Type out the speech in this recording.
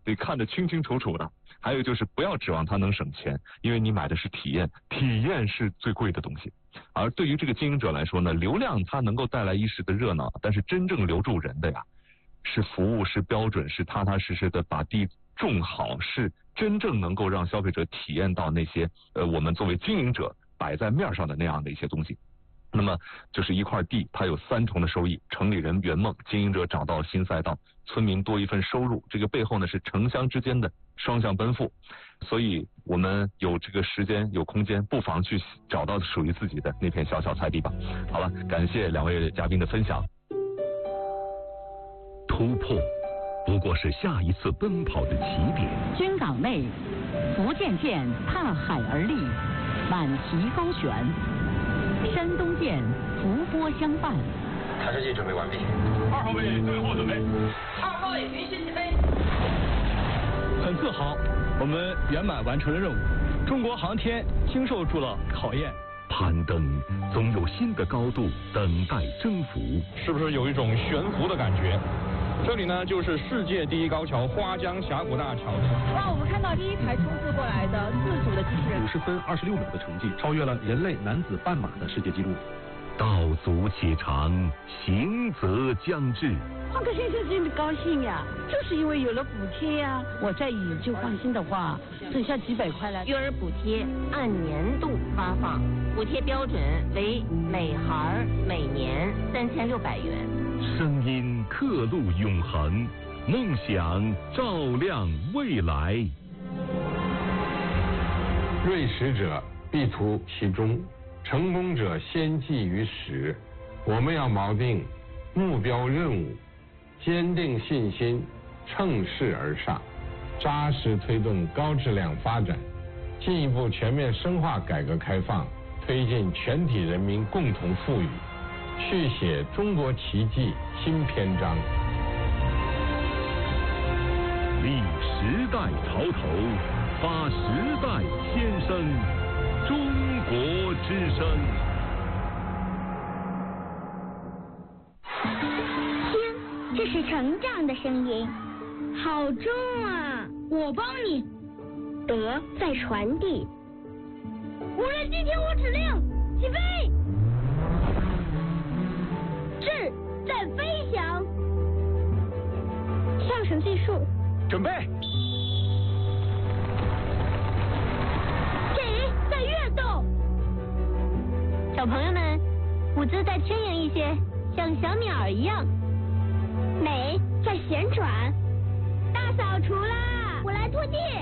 得看得清清楚楚的。还有就是不要指望它能省钱，因为你买的是体验，体验是最贵的东西。而对于这个经营者来说呢，流量它能够带来一时的热闹，但是真正留住人的呀，是服务，是标准，是踏踏实实的把地种好，是真正能够让消费者体验到那些我们作为经营者摆在面上的那样的一些东西。那么就是一块地，它有3重的收益：城里人圆梦，经营者找到新赛道，村民多一份收入。这个背后呢是城乡之间的双向奔赴。所以我们有这个时间有空间，不妨去找到属于自己的那片小小菜地吧。好了，感谢2位嘉宾的分享。 突破不过是下一次奔跑的起点。 军港内，福建舰踏海而立，满旗高悬；山东舰伏波相伴。 台式机准备完毕。 2号位最后准备。 2号位云行起飞。 很自豪，我们圆满完成了任务。中国航天经受住了考验。 攀登总有新的高度等待征服。 是不是有一种悬浮的感觉？这里呢，就是世界第一高桥花江峡谷大桥。 哇，我们看到第一排冲刺过来的自主的机器人 ，50分26秒的成绩，超越了人类男子半马的世界纪录。 道阻且长，行则将至。 换个先生真的高兴呀，就是因为有了补贴呀。我再以就放心的话，剩下几百块了。 育儿补贴按年度发放，补贴标准为每孩每年3600元。 声音刻录永恒，梦想照亮未来。 锐识者必图其中，成功者先记于始。我们要锚定目标任务，坚定信心，乘势而上，扎实推动高质量发展，进一步全面深化改革开放，推进全体人民共同富裕，续写中国奇迹新篇章。 立时代潮头，发时代先声，中国之声。 听，这是成长的声音，好重啊！我帮你。德在传递。无人机听我指令，起飞。智在飞翔。上升技术。 准备。 己在跃动。 小朋友们，舞姿再轻盈一些，像小鸟一样。 美在旋转。大扫除啦！我来拖地。